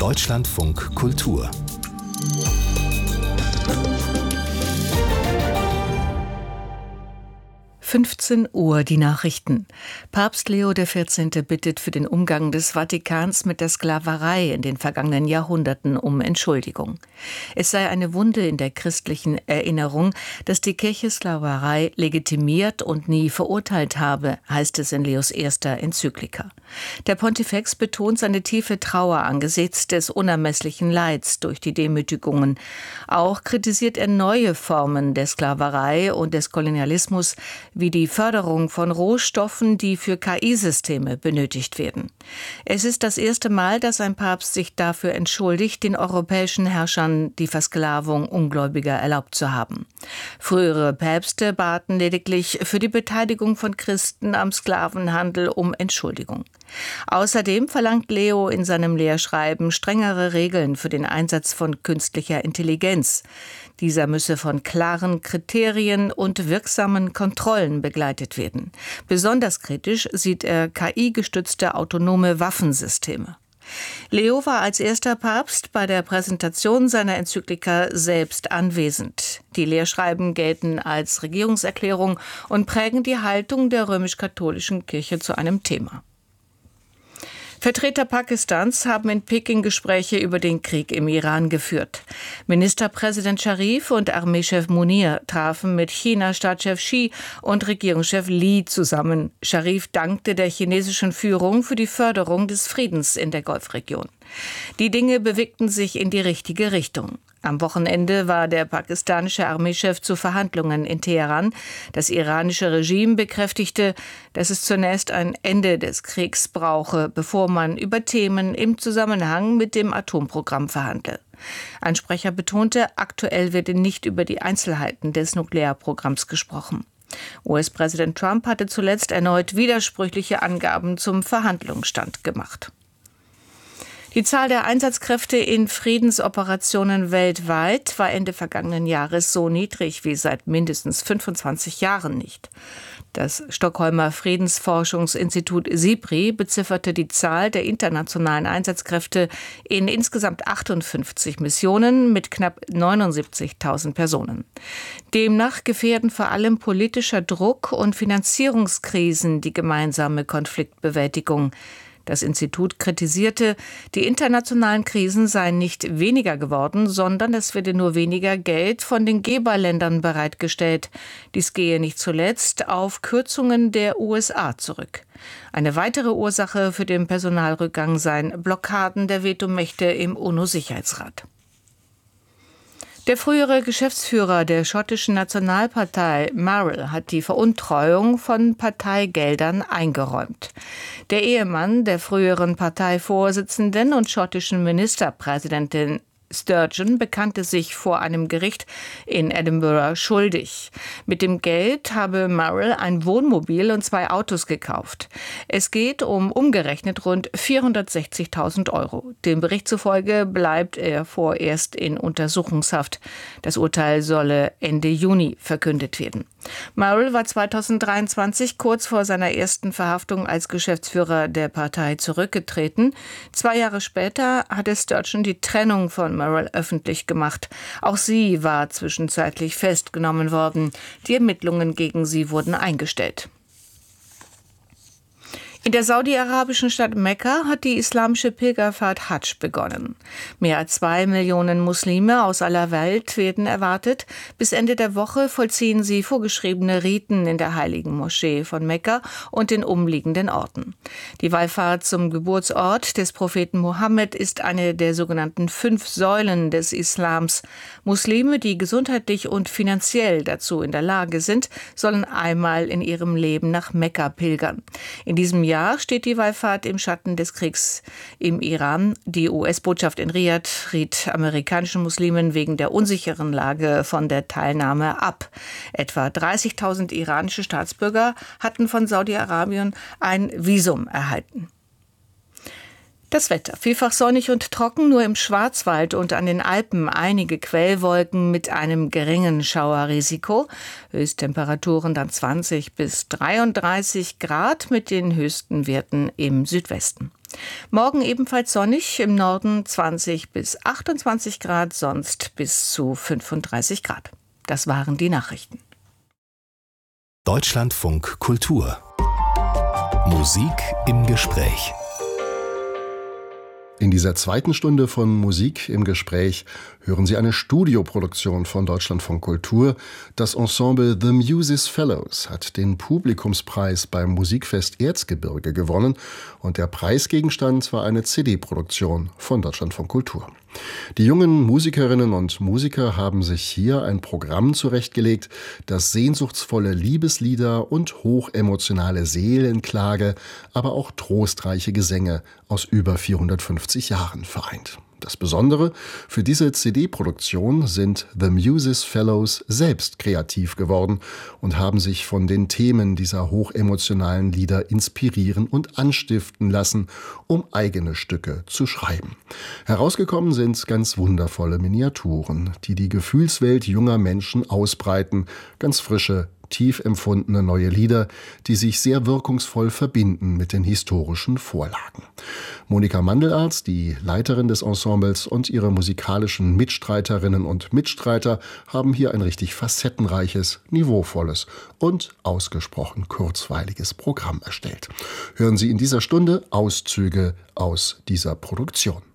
Deutschlandfunk Kultur 15 Uhr die Nachrichten. Papst Leo XIV. Bittet für den Umgang des Vatikans mit der Sklaverei in den vergangenen Jahrhunderten um Entschuldigung. Es sei eine Wunde in der christlichen Erinnerung, dass die Kirche Sklaverei legitimiert und nie verurteilt habe, heißt es in Leos erster Enzyklika. Der Pontifex betont seine tiefe Trauer angesichts des unermesslichen Leids durch die Demütigungen. Auch kritisiert er neue Formen der Sklaverei und des Kolonialismus, wie die Förderung von Rohstoffen, die für KI-Systeme benötigt werden. Es ist das erste Mal, dass ein Papst sich dafür entschuldigt, den europäischen Herrschern die Versklavung Ungläubiger erlaubt zu haben. Frühere Päpste baten lediglich für die Beteiligung von Christen am Sklavenhandel um Entschuldigung. Außerdem verlangt Leo in seinem Lehrschreiben strengere Regeln für den Einsatz von künstlicher Intelligenz. Dieser müsse von klaren Kriterien und wirksamen Kontrollen begleitet werden. Besonders kritisch sieht er KI-gestützte autonome Waffensysteme. Leo war als erster Papst bei der Präsentation seiner Enzyklika selbst anwesend. Die Lehrschreiben gelten als Regierungserklärung und prägen die Haltung der römisch-katholischen Kirche zu einem Thema. Vertreter Pakistans haben in Peking Gespräche über den Krieg im Iran geführt. Ministerpräsident Scharif und Armeechef Munir trafen mit China-Staatschef Xi und Regierungschef Li zusammen. Scharif dankte der chinesischen Führung für die Förderung des Friedens in der Golfregion. Die Dinge bewegten sich in die richtige Richtung. Am Wochenende war der pakistanische Armeechef zu Verhandlungen in Teheran. Das iranische Regime bekräftigte, dass es zunächst ein Ende des Kriegs brauche, bevor man über Themen im Zusammenhang mit dem Atomprogramm verhandle. Ein Sprecher betonte, aktuell werde nicht über die Einzelheiten des Nuklearprogramms gesprochen. US-Präsident Trump hatte zuletzt erneut widersprüchliche Angaben zum Verhandlungsstand gemacht. Die Zahl der Einsatzkräfte in Friedensoperationen weltweit war Ende vergangenen Jahres so niedrig wie seit mindestens 25 Jahren nicht. Das Stockholmer Friedensforschungsinstitut SIPRI bezifferte die Zahl der internationalen Einsatzkräfte in insgesamt 58 Missionen mit knapp 79.000 Personen. Demnach gefährden vor allem politischer Druck und Finanzierungskrisen die gemeinsame Konfliktbewältigung. Das Institut kritisierte, die internationalen Krisen seien nicht weniger geworden, sondern es werde nur weniger Geld von den Geberländern bereitgestellt. Dies gehe nicht zuletzt auf Kürzungen der USA zurück. Eine weitere Ursache für den Personalrückgang seien Blockaden der Vetomächte im UNO-Sicherheitsrat. Der frühere Geschäftsführer der schottischen Nationalpartei, Marrell, hat die Veruntreuung von Parteigeldern eingeräumt. Der Ehemann der früheren Parteivorsitzenden und schottischen Ministerpräsidentin Sturgeon bekannte sich vor einem Gericht in Edinburgh schuldig. Mit dem Geld habe Marrell ein Wohnmobil und 2 Autos gekauft. Es geht um umgerechnet rund 460.000 Euro. Dem Bericht zufolge bleibt er vorerst in Untersuchungshaft. Das Urteil solle Ende Juni verkündet werden. Marrell war 2023 kurz vor seiner ersten Verhaftung als Geschäftsführer der Partei zurückgetreten. 2 Jahre später hatte Sturgeon die Trennung von Marrell öffentlich gemacht. Auch sie war zwischenzeitlich festgenommen worden. Die Ermittlungen gegen sie wurden eingestellt. In der saudi-arabischen Stadt Mekka hat die islamische Pilgerfahrt Hadsch begonnen. Mehr als 2 Millionen Muslime aus aller Welt werden erwartet. Bis Ende der Woche vollziehen sie vorgeschriebene Riten in der heiligen Moschee von Mekka und den umliegenden Orten. Die Wallfahrt zum Geburtsort des Propheten Mohammed ist eine der sogenannten 5 Säulen des Islams. Muslime, die gesundheitlich und finanziell dazu in der Lage sind, sollen einmal in ihrem Leben nach Mekka pilgern. In diesem Jahr steht die Wallfahrt im Schatten des Kriegs im Iran. Die US-Botschaft in Riad riet amerikanischen Muslimen wegen der unsicheren Lage von der Teilnahme ab. Etwa 30.000 iranische Staatsbürger hatten von Saudi-Arabien ein Visum erhalten. Das Wetter. Vielfach sonnig und trocken, nur im Schwarzwald und an den Alpen einige Quellwolken mit einem geringen Schauerrisiko. Höchsttemperaturen dann 20 bis 33 Grad mit den höchsten Werten im Südwesten. Morgen ebenfalls sonnig, im Norden 20 bis 28 Grad, sonst bis zu 35 Grad. Das waren die Nachrichten. Deutschlandfunk Kultur. Musik im Gespräch. In dieser zweiten Stunde von Musik im Gespräch hören Sie eine Studioproduktion von Deutschlandfunk Kultur. Das Ensemble The Muses Fellows hat den Publikumspreis beim Musikfest Erzgebirge gewonnen und der Preisgegenstand war eine CD-Produktion von Deutschlandfunk Kultur. Die jungen Musikerinnen und Musiker haben sich hier ein Programm zurechtgelegt, das sehnsuchtsvolle Liebeslieder und hochemotionale Seelenklage, aber auch trostreiche Gesänge aus über 450 Jahren vereint. Das Besondere: für diese CD-Produktion sind The Muses Fellows selbst kreativ geworden und haben sich von den Themen dieser hochemotionalen Lieder inspirieren und anstiften lassen, um eigene Stücke zu schreiben. Herausgekommen sind ganz wundervolle Miniaturen, die die Gefühlswelt junger Menschen ausbreiten, ganz frische, tief empfundene neue Lieder, die sich sehr wirkungsvoll verbinden mit den historischen Vorlagen. Monika Mandelarz, die Leiterin des Ensembles, und ihre musikalischen Mitstreiterinnen und Mitstreiter haben hier ein richtig facettenreiches, niveauvolles und ausgesprochen kurzweiliges Programm erstellt. Hören Sie in dieser Stunde Auszüge aus dieser Produktion.